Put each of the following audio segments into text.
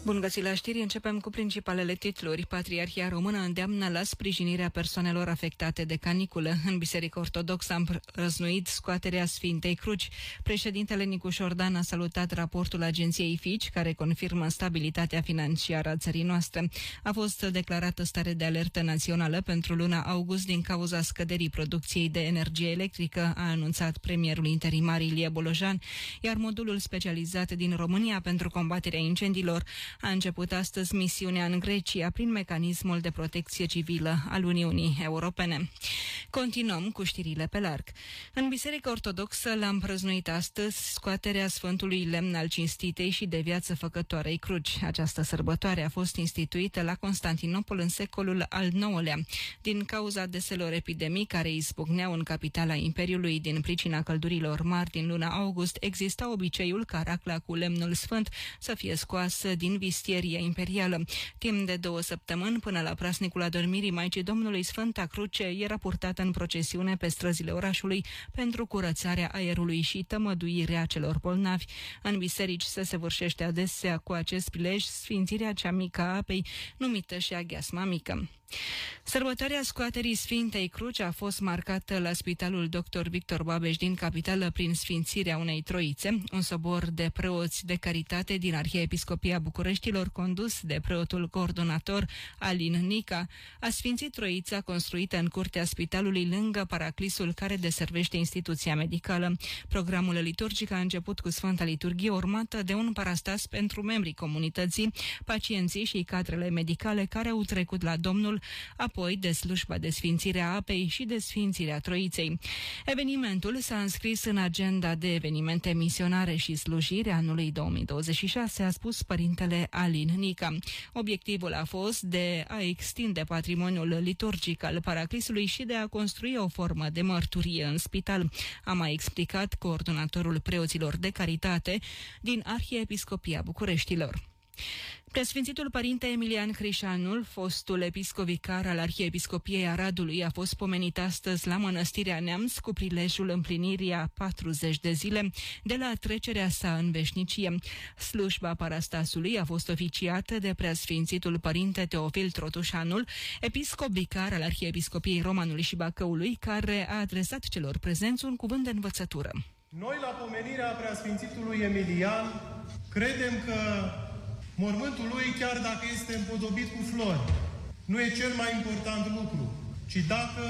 Bun găsit la știri, începem cu principalele titluri. Patriarhia Română îndeamnă la sprijinirea persoanelor afectate de caniculă. În Biserica Ortodoxă am răznuit scoaterea Sfintei Cruci. Președintele Nicu Șordan a salutat raportul agenției Fitch, care confirmă stabilitatea financiară a țării noastre. A fost declarată stare de alertă națională pentru luna august din cauza scăderii producției de energie electrică, a anunțat premierul interimar Ilie Bolojan, iar modulul specializat din România pentru combaterea incendiilor a început astăzi misiunea în Grecia prin mecanismul de protecție civilă al Uniunii Europene. Continuăm cu știrile pe larg. În Biserica Ortodoxă l-am prăznuit astăzi scoaterea Sfântului Lemn al Cinstitei și de Viață Făcătoarei Cruci. Această sărbătoare a fost instituită la Constantinopol în secolul al IX-lea. Din cauza deselor epidemii care izbucneau în capitala Imperiului din pricina căldurilor mari din luna august, exista obiceiul ca racla cu lemnul sfânt să fie scoasă din vistieria imperială. Timp de 2 săptămâni, până la praznicul adormirii Maicii Domnului, Sfânta Cruce era purtată în procesiune pe străzile orașului pentru curățarea aerului și tămăduirea celor bolnavi. În biserici se săvârșește adesea cu acest prilej sfințirea cea mică a apei, numită și aghiasma mică. Sărbătoarea scoaterii Sfintei Cruci a fost marcată la Spitalul Dr. Victor Babeș din capitală prin sfințirea unei troițe, un sobor de preoți de caritate din Arhiepiscopia Bucureștilor, condus de preotul coordonator Alin Nica, a sfințit troița construită în curtea spitalului lângă paraclisul care deservește instituția medicală. Programul liturgic a început cu Sfânta Liturghie, urmată de un parastas pentru membrii comunității, pacienții și cadrele medicale care au trecut la Domnul, apoi de slujba de sfințire a apei și de sfințirea Troiței. Evenimentul s-a înscris în agenda de evenimente misionare și slujire anului 2026, a spus părintele Alin Nica. Obiectivul a fost de a extinde patrimoniul liturgic al paraclisului și de a construi o formă de mărturie în spital, a mai explicat coordonatorul preoților de caritate din Arhiepiscopia Bucureștilor. Preasfințitul părinte Emilian Crișanul, fostul episcovicar al Arhiepiscopiei Aradului, a fost pomenit astăzi la Mănăstirea Neamț cu prilejul împlinirii a 40 de zile de la trecerea sa în veșnicie. Slujba parastasului a fost oficiată de preasfințitul părinte Teofil Trotușanul, episcop vicar al Arhiepiscopiei Romanului și Bacăului, care a adresat celor prezenți un cuvânt de învățătură. Noi, la pomenirea preasfințitului Emilian, credem că mormântul lui, chiar dacă este împodobit cu flori, nu e cel mai important lucru, ci dacă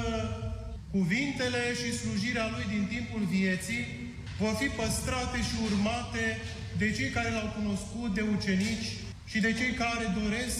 cuvintele și slujirea lui din timpul vieții vor fi păstrate și urmate de cei care l-au cunoscut, de ucenici și de cei care doresc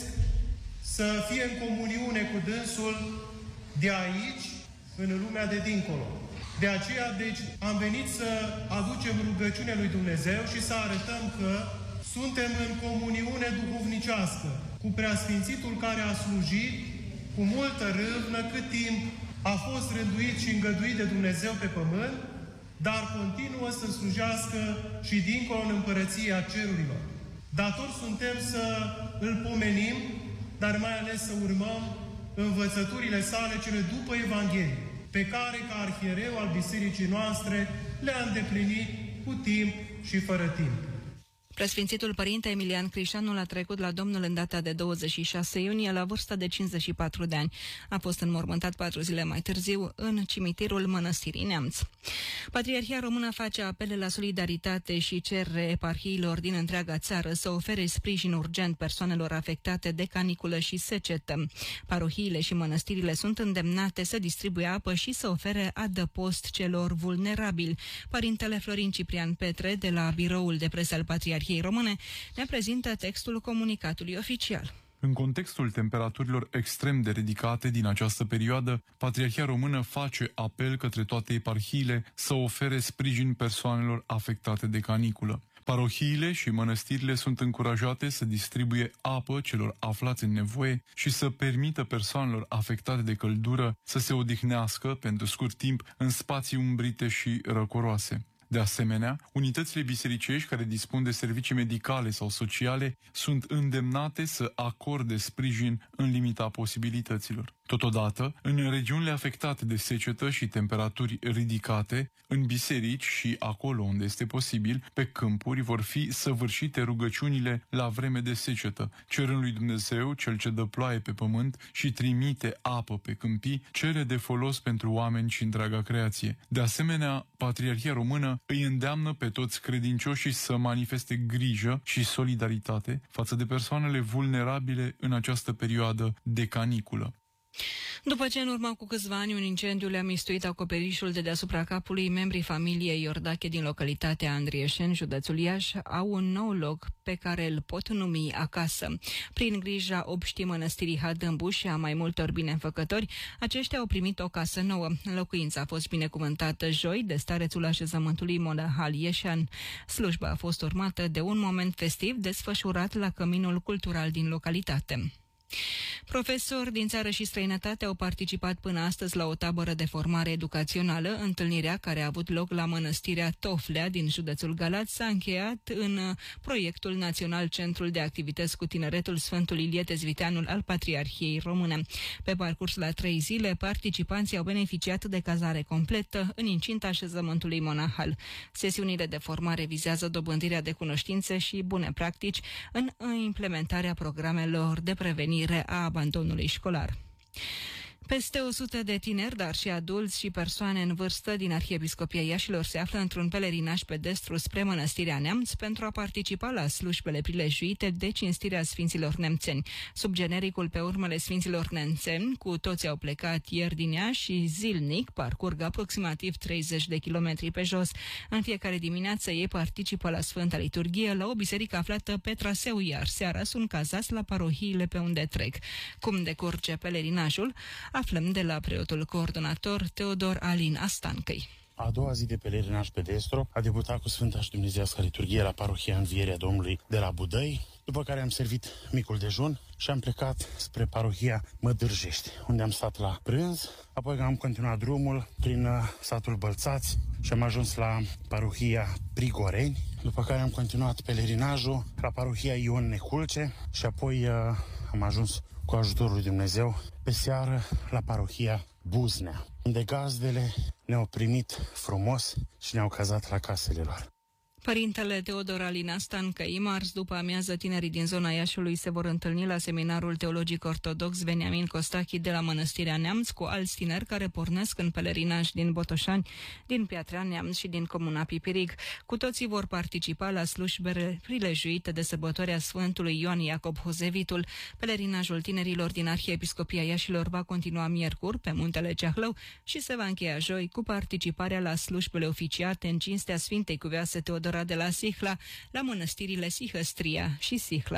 să fie în comuniune cu dânsul de aici, în lumea de dincolo. De aceea, deci, am venit să aducem rugăciunea lui Dumnezeu și să arătăm că suntem în comuniune duhovnicească cu preasfințitul care a slujit cu multă râvnă cât timp a fost rânduit și îngăduit de Dumnezeu pe pământ, dar continuă să slujească și dincolo în împărăția cerurilor. Datori suntem să îl pomenim, dar mai ales să urmăm învățăturile sale cele după Evanghelie, pe care, ca arhiereu al bisericii noastre, le-a îndeplinit cu timp și fără timp. Preasfințitul părinte Emilian Crișanul a trecut la Domnul în data de 26 iunie la vârsta de 54 de ani. A fost înmormântat 4 zile mai târziu în cimitirul Mănăstirii Neamț. Patriarhia Română face apele la solidaritate și cere eparhiilor din întreaga țară să ofere sprijin urgent persoanelor afectate de caniculă și secetă. Parohiile și mănăstirile sunt îndemnate să distribuie apă și să ofere adăpost celor vulnerabili. Părintele Florin Ciprian Petre, de la Biroul de Presă al Patriarhiei Române, ne prezintă textul comunicatului oficial. În contextul temperaturilor extrem de ridicate din această perioadă, Patriarhia Română face apel către toate eparhiile să ofere sprijin persoanelor afectate de caniculă. Parohiile și mănăstirile sunt încurajate să distribuie apă celor aflați în nevoie și să permită persoanelor afectate de căldură să se odihnească pentru scurt timp în spații umbrite și răcoroase. De asemenea, unitățile bisericești care dispun de servicii medicale sau sociale sunt îndemnate să acorde sprijin în limita posibilităților. Totodată, în regiunile afectate de secetă și temperaturi ridicate, în biserici și acolo unde este posibil, pe câmpuri vor fi săvârșite rugăciunile la vreme de secetă, cerând lui Dumnezeu, cel ce dă ploaie pe pământ și trimite apă pe câmpii, cele de folos pentru oameni și întreaga creație. De asemenea, Patriarhia Română îi îndeamnă pe toți credincioșii să manifeste grijă și solidaritate față de persoanele vulnerabile în această perioadă de caniculă. După ce în urmă cu câțiva ani un incendiu le-a mistuit acoperișul de deasupra capului, membrii familiei Iordache din localitatea Andrieșeni, județul Iași, au un nou loc pe care îl pot numi acasă. Prin grija obștii mănăstirii Hadâmbu și a mai multor binefăcători, aceștia au primit o casă nouă. Locuința a fost binecuvântată joi de starețul așezământului monahal Ieșan. Slujba a fost urmată de un moment festiv desfășurat la căminul cultural din localitate. Profesori din țară și străinătate au participat până astăzi la o tabără de formare educațională. Întâlnirea, care a avut loc la mănăstirea Toflea din județul Galați, s-a încheiat în proiectul național Centrul de Activități cu Tineretul Sfântul Ilie Tezviteanul al Patriarhiei Române. Pe parcurs la 3 zile, participanții au beneficiat de cazare completă în incinta așezământului monahal. Sesiunile de formare vizează dobândirea de cunoștințe și bune practici în implementarea programelor de prevenire a abandonului școlar. Peste 100 de tineri, dar și adulți și persoane în vârstă din Arhiepiscopia Iașilor se află într-un pelerinaj pedestru spre Mănăstirea Neamț pentru a participa la slujbele prilejuite de cinstirea Sfinților Nemțeni. Sub genericul Pe urmele Sfinților Nemțeni, cu toții au plecat ieri din Iași și zilnic parcurg aproximativ 30 de kilometri pe jos. În fiecare dimineață ei participă la Sfânta Liturghie la o biserică aflată pe traseu, iar seara sunt cazați la parohiile pe unde trec. Cum decurge pelerinajul? Aflăm de la preotul coordonator Teodor Alin Astancăi. A doua zi de pelerinaj pedestru a debutat cu Sfânta și Dumnezeiască Liturghie la parohia Învierea Domnului de la Budăi, după care am servit micul dejun și am plecat spre parohia Mădârjești, unde am stat la prânz, apoi am continuat drumul prin satul Bălțați și am ajuns la parohia Prigoreni, după care am continuat pelerinajul la parohia Ion Neculce și apoi am ajuns cu ajutorul lui Dumnezeu pe seară la parohia Buznea, unde gazdele ne-au primit frumos și ne-au cazat la casele lor. Părintele Teodor Alin Astancăi, marți după amiază, tinerii din zona Iașiului se vor întâlni la seminarul teologic ortodox Veniamin Costachi de la Mănăstirea Neamț cu alți tineri care pornesc în pelerinaj din Botoșani, din Piatra Neamț și din comuna Pipirig. Cu toții vor participa la slujbele prilejuite de sărbătoarea Sfântului Ioan Iacob Hozevitul. Pelerinajul tinerilor din Arhiepiscopia Iașilor va continua miercuri pe Muntele Ceahlău și se va încheia joi cu participarea la slujbele oficiate în cinstea Sfintei Cuvioase Teodora de la Sihla, la mănăstirile Sihăstria și Sihla.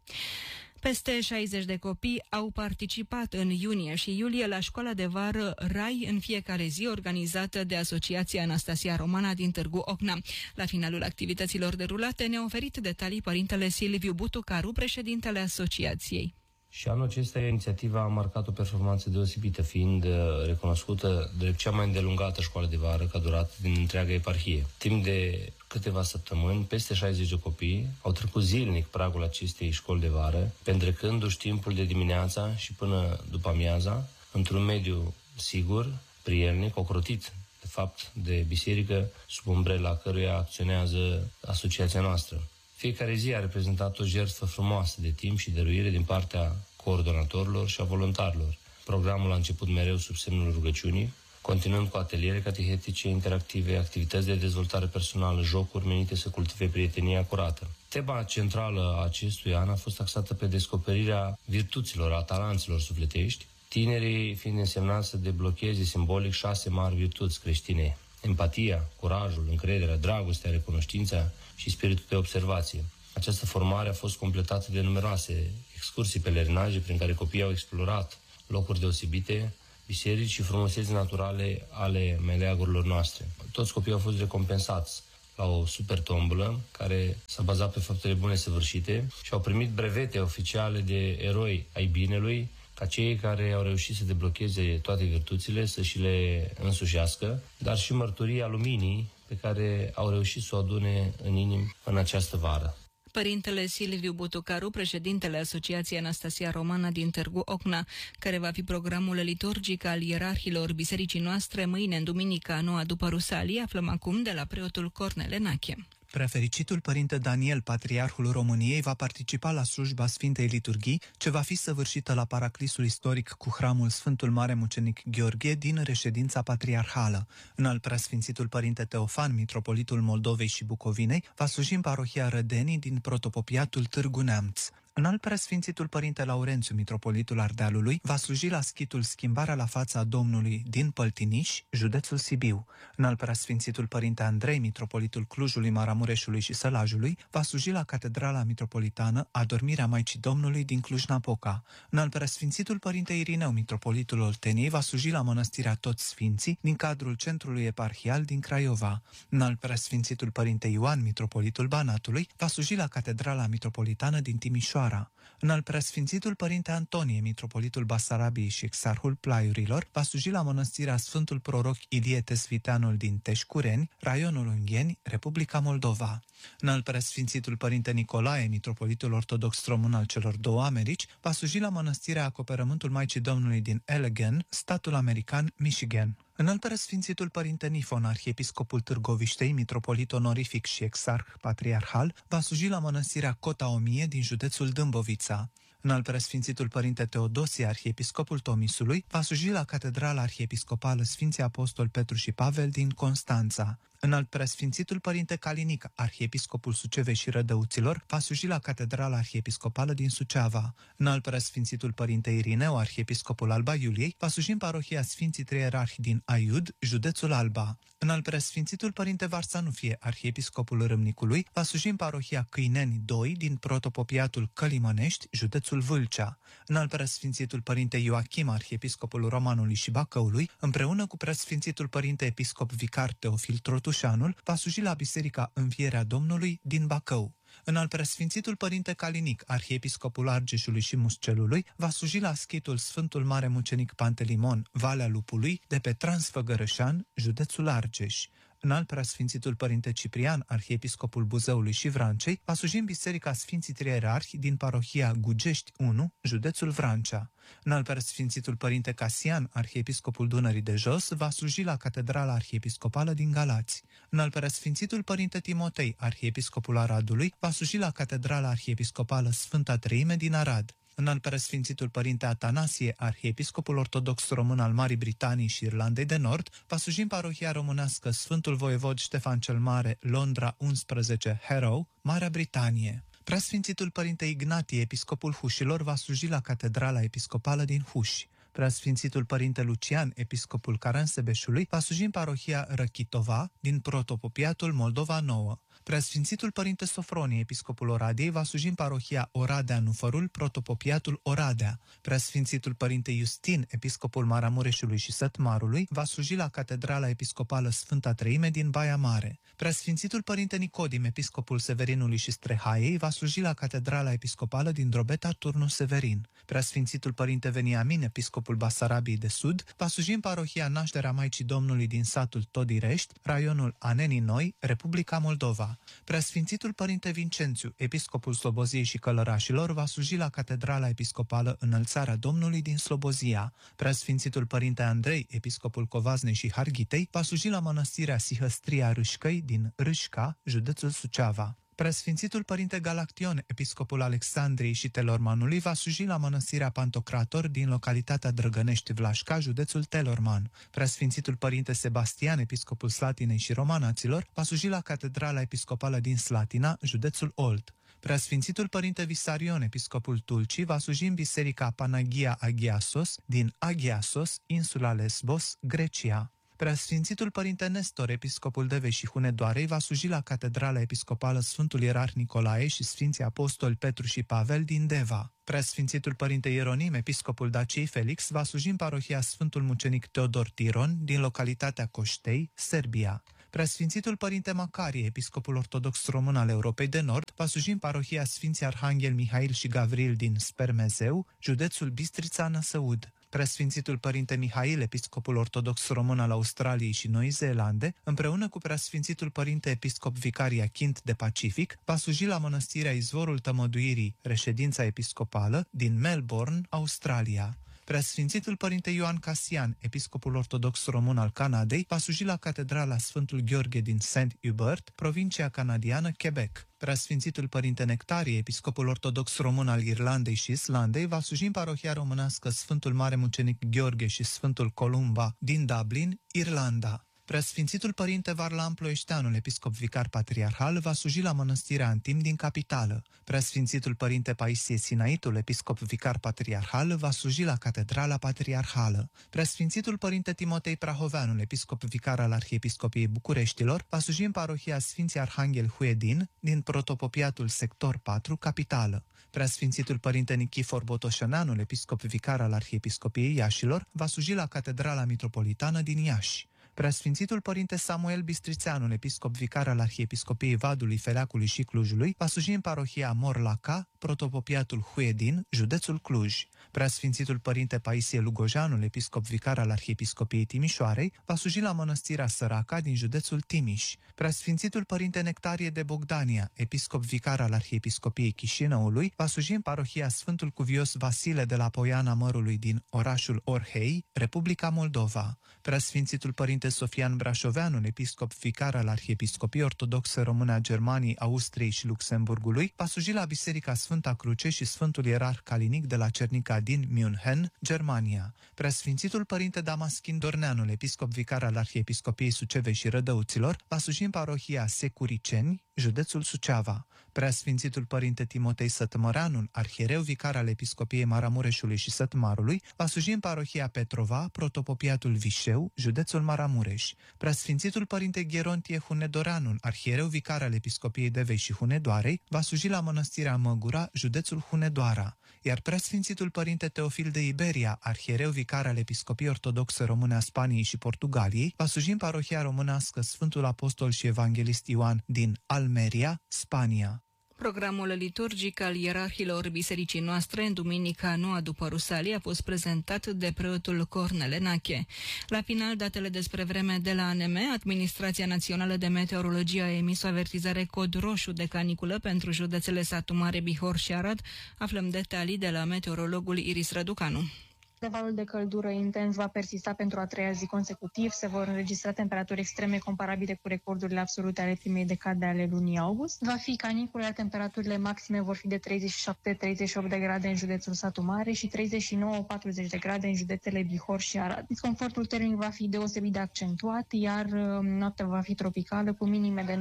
Peste 60 de copii au participat în iunie și iulie la școala de vară RAI în fiecare zi, organizată de Asociația Anastasia Romana din Târgu Ocna. La finalul activităților derulate ne-a oferit detalii părintele Silviu Butucaru, președintele asociației. Și anul acesta inițiativa a marcat o performanță deosebită, fiind recunoscută drept cea mai îndelungată școală de vară ca durată din întreaga eparhie. Timp de câteva săptămâni, peste 60 de copii au trecut zilnic pragul acestei școli de vară, petrecându-și timpul de dimineața și până după amiaza, într-un mediu sigur, prielnic, ocrotit, de fapt, de biserică, sub umbrela căruia acționează asociația noastră. Fiecare zi a reprezentat o jertfă frumoasă de timp și dăruire din partea coordonatorilor și a voluntarilor. Programul a început mereu sub semnul rugăciunii, continuând cu ateliere catehetice interactive, activități de dezvoltare personală, jocuri menite să cultive prietenia curată. Tema centrală a acestui an a fost axată pe descoperirea virtuților, a talenților sufletești, tinerii fiind însemnați să deblocheze simbolic 6 mari virtuți creștine: empatia, curajul, încrederea, dragostea, recunoștința și spiritul de observație. Această formare a fost completată de numeroase excursii pelerinaje prin care copiii au explorat locuri deosebite, biserici și frumuseți naturale ale meleagurilor noastre. Toți copiii au fost recompensați la o super tombolă care s-a bazat pe faptele bune săvârșite și au primit brevete oficiale de eroi ai binelui, ca cei care au reușit să deblocheze toate virtuțile, să și le însușească, dar și mărturia luminii pe care au reușit să o adune în inimi în această vară. Părintele Silviu Butucaru, președintele Asociației Anastasia Romană din Târgu Ocna, care va fi programul liturgic al ierarhilor bisericii noastre mâine, în duminica noua după Rusalii, aflăm acum de la preotul Cornel Enache. Prefericitul părinte Daniel, patriarhul României, va participa la slujba Sfintei Liturghii, ce va fi săvârșită la Paraclisul istoric cu hramul Sfântul Mare Mucenic Gheorghe din reședința patriarhală. Înalt preasfințitul părinte Teofan, mitropolitul Moldovei și Bucovinei, va sluji în parohia Rădenii din protopopiatul Târgu Neamț. Înalt preasfințitul părinte Laurențiu, mitropolitul Ardealului, va sluji la schitul Schimbarea la fața Domnului din Păltiniș, județul Sibiu. Înalt preasfințitul părinte Andrei, mitropolitul Clujului, Maramureșului și Sălajului, va sluji la catedrala mitropolitană Adormirea Maicii Domnului din Cluj-Napoca. Înalt preasfințitul părinte Irineu, mitropolitul Olteniei, va sluji la mănăstirea Toți Sfinții din cadrul centrului eparhial din Craiova. Înalt preasfințitul părinte Ioan, mitropolitul Banatului, va sluji la catedrala mitropolitană din Timișoara. Înalt preasfințitul părinte Antonie, mitropolitul Basarabiei și exarhul Plaiurilor, va sluji la mănăstirea Sfântul Proroc Ilie Tesviteanul din Teșcureni, raionul Ungheni, Republica Moldova. Înalt preasfințitul părinte Nicolae, mitropolitul ortodox român al celor două Americi, va sluji la mănăstirea Acoperământul Maicii Domnului din Allegan, statul american Michigan. Înalt preasfințitul părinte Nifon, arhiepiscopul Târgoviștei, mitropolit onorific și exarh patriarhal, va sluji la mănăstirea Cota 1000 din județul Dâmbovița. Înalt preasfințitul părinte Teodosie, arhiepiscopul Tomisului, va sluji la catedrala arhiepiscopală Sfinții Apostoli Petru și Pavel din Constanța. Înalt preasfințitul părinte Calinic, arhiepiscopul Sucevei și Rădăuților, va sluji la catedrala arhiepiscopală din Suceava. Înalt preasfințitul părinte Irineu, arhiepiscopul Alba Iuliei, va sluji în parohia Sfinții Trei Ierarhi din Aiud, județul Alba. Înalt preasfințitul părinte Varsanufie, arhiepiscopul Râmnicului, va sluji în parohia Câineni 2 din protopopiatul Călimănești, județul Vâlcea. Înalt preasfințitul părinte Ioachim, arhiepiscopul Romanului și Bacăului, împreună cu preasfințitul părinte episcop vicar Teofil Trotușanul, va sluji la Biserica Învierea Domnului din Bacău. Înalt preasfințitul părinte Calinic, arhiepiscopul Argeșului și Muscelului, va sluji la schitul Sfântul Mare Mucenic Pantelimon, Valea Lupului, de pe Transfăgărășan, județul Argeș. Înalt preasfințitul părinte Ciprian, arhiepiscopul Buzăului și Vrancei, va sluji în Biserica Sfinții Trei Ierarhi din parohia Gugești 1, județul Vrancea. Înalt preasfințitul părinte Casian, arhiepiscopul Dunării de Jos, va sluji la catedrala arhiepiscopală din Galați. Înalt preasfințitul părinte Timotei, arhiepiscopul Aradului, va sluji la catedrala arhiepiscopală Sfânta Treime din Arad. Înalt preasfințitul părinte Atanasie, arhiepiscopul ortodox român al Marii Britanii și Irlandei de Nord, va sluji în parohia românească Sfântul Voievod Ștefan cel Mare, Londra 11, Harrow, Marea Britanie. Preasfințitul părinte Ignatie, episcopul Hușilor, va sluji la catedrala episcopală din Huși. Preasfințitul părinte Lucian, episcopul Caransebeșului, va sluji în parohia Răchitova din protopopiatul Moldova Nouă. Preasfințitul părinte Sofronie, episcopul Oradiei, va sluji în parohia Oradea Nufărul, protopopiatul Oradea. Preasfințitul părinte Justin, episcopul Maramureșului și Sătmarului, va sluji la catedrala episcopală Sfânta Treime din Baia Mare. Preasfințitul părinte Nicodim, episcopul Severinului și Strehaiei, va sluji la catedrala episcopală din Drobeta Turnul Severin. Preasfințitul părinte Veniamin, episcopul Basarabiei de Sud, va sluji în parohia Nașterea Maicii Domnului din satul Todirești, raionul Anenii Noi, Republica Moldova. Preasfințitul părinte Vincențiu, episcopul Sloboziei și Călărașilor, va sluji la catedrala episcopală Înălțarea Domnului din Slobozia. Preasfințitul părinte Andrei, episcopul Covaznei și Harghitei, va sluji la mănăstirea Sihăstria Râșcăi din Râșca, județul Suceava. Preasfințitul părinte Galaction, episcopul Alexandriei și Telormanului, va sluji la mănăstirea Pantocrator din localitatea Drăgănești Vlașca, județul Telorman. Preasfințitul părinte Sebastian, episcopul Slatinei și Romanaților, va sluji la catedrala episcopală din Slatina, județul Olt. Preasfințitul părinte Visarion, episcopul Tulcii, va sluji în Biserica Panagia Agiasos din Agiasos, insula Lesbos, Grecia. Preasfințitul părinte Nestor, episcopul Devei și Hunedoarei, va sluji la catedrala episcopală Sfântul Ierarh Nicolae și Sfinții Apostoli Petru și Pavel din Deva. Preasfințitul părinte Ieronim, episcopul Daciei Felix, va sluji în parohia Sfântul Mucenic Teodor Tiron din localitatea Coștei, Serbia. Preasfințitul părinte Macarie, episcopul ortodox român al Europei de Nord, va sluji în parohia Sfinții Arhanghel Mihail și Gavril din Spermezeu, județul Bistrița Năsăud. Preasfințitul Părinte Mihail, episcopul ortodox român al Australiei și Noii Zeelande, împreună cu Preasfințitul Părinte Episcop Vicaria Chint de Pacific, va sluji la Mănăstirea Izvorul Tămăduirii, reședința episcopală, din Melbourne, Australia. Preasfințitul Părinte Ioan Casian, episcopul ortodox român al Canadei, va sluji la Catedrala Sfântul Gheorghe din St. Hubert, provincia canadiană Quebec. Preasfințitul Părinte Nectarie, episcopul ortodox român al Irlandei și Islandei, va sluji în parohia românească Sfântul Mare Mucenic Gheorghe și Sfântul Columba din Dublin, Irlanda. Preasfințitul Părinte Varlam Ploieșteanul, episcop vicar patriarhal, va sluji la Mănăstirea Antim din capitală. Preasfințitul Părinte Paisie Sinaitul, episcop vicar patriarhal, va sluji la Catedrala Patriarhală. Preasfințitul Părinte Timotei Prahoveanul, episcop vicar al Arhiepiscopiei Bucureștilor, va sluji în parohia Sfinții Arhanghel Huedin din Protopopiatul Sector 4, capitală. Preasfințitul Părinte Nichifor Botoșăneanul, episcop vicar al Arhiepiscopiei Iașilor, va sluji la Catedrala Mitropolitană din Iași. Preasfințitul Părinte Samuel Bistrițeanul, episcop vicar al Arhiepiscopiei Vadului, Feleacului și Clujului, va sluji în parohia Morlaca, Protopopiatul Huedin, județul Cluj. Preasfințitul Părinte Paisie Lugojanul, episcop vicar al Arhiepiscopiei Timișoarei, va sluji la Mănăstirea Săraca din județul Timiș. Preasfințitul Părinte Nectarie de Bogdania, episcop vicar al Arhiepiscopiei Chișinăului, va sluji în parohia Sfântul Cuvios Vasile de la Poiana Mărului din orașul Orhei, Republica Moldova. Preasfințitul Părinte Sofian Brașoveanul, episcop vicar al Arhiepiscopiei Ortodoxe Române a Germaniei, Austriei și Luxemburgului, va sluji la Biserica Sfânta Cruce și Sfântul Ierarh Calinic de la Cernica din München, Germania. Preasfințitul Părinte Damaschin Dorneanul, episcop vicar al Arhiepiscopiei Sucevei și Rădăuților, va sluji în parohia Securiceni, județul Suceava. Preasfințitul Părinte Timotei Sătmăreanul, arhiereu vicar al Episcopiei Maramureșului și Sătmarului, va sluji în parohia Petrova, Protopopiatul Vișeu, județul Maramureș. Preasfințitul Părinte Gherontie Hunedoreanul, arhiereu vicar al Episcopiei Devei și Hunedoarei, va sluji la Mănăstirea Măgura, județul Hunedoara. Iar Preasfințitul Părinte Teofil de Iberia, arhiereu vicar al Episcopiei Ortodoxe Române a Spaniei și Portugaliei, va sluji în parohia românească Sfântul Apostol și Evanghelist Ioan din Almeria, Spania. Programul liturgic al ierarhilor bisericii noastre în duminica noua după Rusalii a fost prezentat de preotul Cornel Enache. La final, datele despre vreme de la ANM, Administrația Națională de Meteorologie a emis o avertizare cod roșu de caniculă pentru județele Satu Mare, Bihor și Arad. Aflăm detalii de la meteorologul Iris Răducanu. Valul de căldură intens va persista pentru a treia zi consecutiv. Se vor înregistra temperaturi extreme comparabile cu recordurile absolute ale primei decade ale lunii august. Va fi caniculă, temperaturile maxime vor fi de 37-38 de grade în județul Satu Mare și 39-40 de grade în județele Bihor și Arad. Disconfortul termic va fi deosebit de accentuat, iar noaptea va fi tropicală cu minime de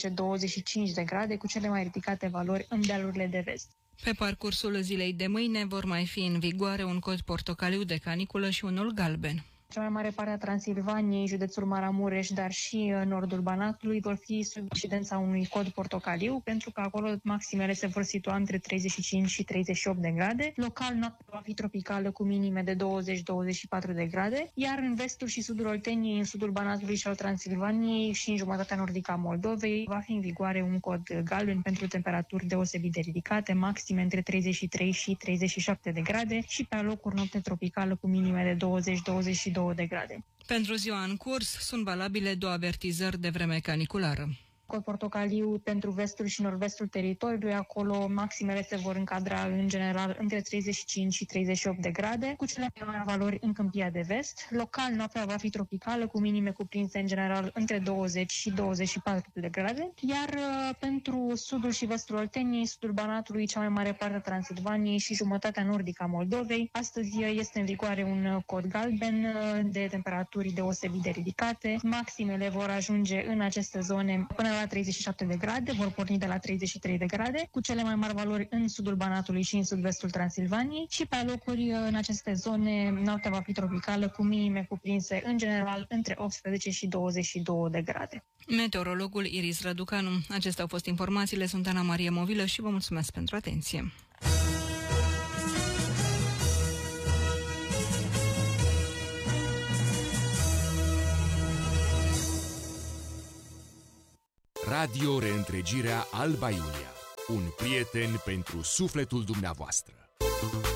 19-25 de grade, cu cele mai ridicate valori în dealurile de vest. Pe parcursul zilei de mâine vor mai fi în vigoare un cod portocaliu de caniculă și unul galben. Cea mai mare parte a Transilvaniei, județul Maramureș, dar și nordul Banatului vor fi sub incidența unui cod portocaliu, pentru că acolo maximele se vor situa între 35 și 38 de grade. Local, noaptea va fi tropicală cu minime de 20-24 de grade, iar în vestul și sudul Olteniei, în sudul Banatului și al Transilvaniei și în jumătatea nordică a Moldovei, va fi în vigoare un cod galben pentru temperaturi deosebit de ridicate, maxime între 33 și 37 de grade și pe alocuri noapte tropicală cu minime de 20-22 de grade. Pentru ziua în curs sunt valabile 2 avertizări de vreme caniculară. Cod portocaliu pentru vestul și nord-vestul teritoriului, acolo maximele se vor încadra în general între 35 și 38 de grade, cu cele mai mari valori în Câmpia de Vest. Local, noaptea va fi tropicală, cu minime cuprinse în general între 20 și 24 de grade, iar pentru sudul și vestul Olteniei, sudul Banatului, cea mai mare parte a Transilvaniei și jumătatea nordică a Moldovei, astăzi este în vigoare un cod galben de temperaturi deosebit de ridicate. Maximele vor ajunge în aceste zone până la 37 de grade, vor porni de la 33 de grade, cu cele mai mari valori în sudul Banatului și în sud-vestul Transilvaniei și pe alocuri în aceste zone noaptea va fi tropicală cu minime cuprinse în general între 18 și 22 de grade. Meteorologul Iris Răducanu. Acestea au fost informațiile, sunt Ana Maria Movilă și vă mulțumesc pentru atenție. Radio Reîntregirea Alba Iulia. Un prieten pentru sufletul dumneavoastră.